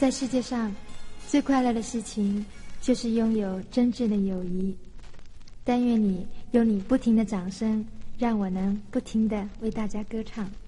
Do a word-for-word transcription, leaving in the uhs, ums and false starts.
在世界上最快乐的事情就是拥有真挚的友谊。但愿你有你不停的掌声，让我能不停的为大家歌唱。